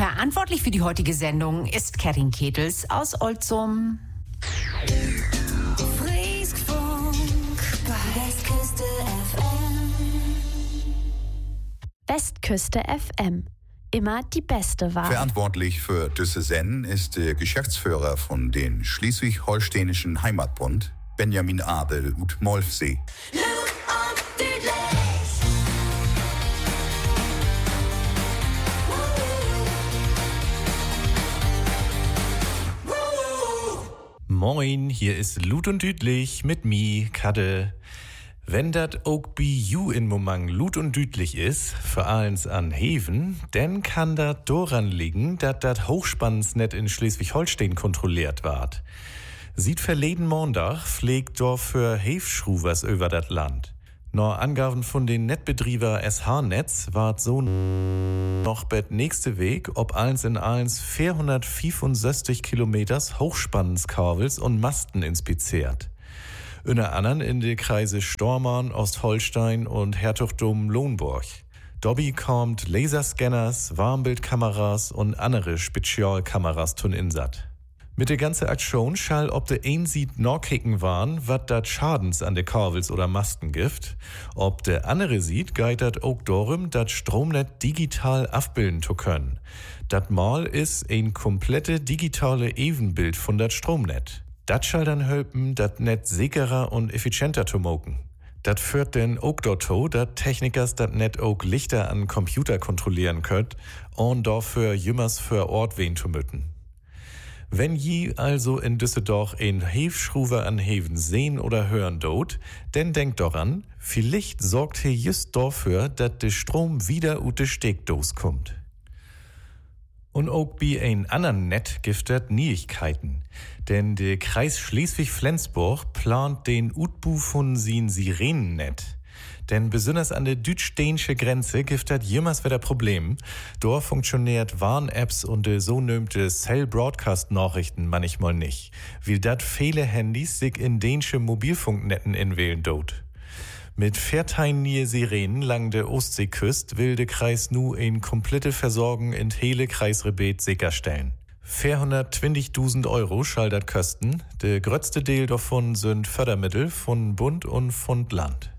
Verantwortlich für die heutige Sendung ist Karin Ketels aus Olzum. Frieskfunk bei Westküste FM. Westküste FM. Immer die beste Wahl. Verantwortlich für diese Sendung ist der Geschäftsführer von den Schleswig-Holsteinischen Heimatbund, Benjamin Abel ut Molfsee. Moin, hier ist Lut und Düdlich mit mi, Kadde. Wenn dat auch bei you in Momang Lut und Düdlich ist, für allens an Heven, dann kann dat daran liegen, dat Hochspannungsnet in Schleswig-Holstein kontrolliert ward. Sieht verleden Montag pflegt dort für Hefschruwers über dat Land. Nach Angaben von den Netzbetreiber SH-Netz ward so noch bet nächste Weg, ob allens in allens 465 Kilometers Hochspannungskabels und Masten inspiziert. Unter anderem in die Kreise Stormarn, Ostholstein und Herzogtum Lohn-Borg. Dobby kommt Laserscanners, Warmbildkameras und andere Spezialkameras tun insat. Mit der ganzen Aktion schall ob de ein sieht nachkicken waren, wat dat Schadens an de Kabels oder Masten gibt. Ob de andere sieht, geht dat auch darum, dat Stromnet digital abbilden zu können. Dat Mal ist ein komplette digitale Evenbild von dat Stromnet. Dat schall dann helfen, dat Net sicherer und effizienter zu machen. Dat führt denn auch dazu, dat Technikers dat Net auch Lichter an Computer kontrollieren könnt und dafür jümmers für Ort wen zu mütten. Wenn je also in Düsseldorf ein Hefschruwer an Heven sehen oder hören dort, denn denkt daran, vielleicht sorgt he just dafür, dat de Strom wieder ut de Steckdos kommt. Und auch bei ein anderen Net giftet Niechkeiten. Denn der Kreis Schleswig-Flensburg plant den Utbu von sin Sirenennet. Denn besonders an der deutsch-dänische Grenze gibt das jemals wieder Problem. Dort funktioniert Warn-Apps und so nömte Cell-Broadcast-Nachrichten manchmal nicht, weil dat viele Handys sich in dänische Mobilfunknetten inwählen dort. Mit 14 Sirenen lang der Ostseeküste will der Kreis nu eine komplette Versorgung in hele Kreisgebiet sicherstellen. 420.000 Euro schall dat kosten. Der größte Teil davon sind Fördermittel von Bund und von Land.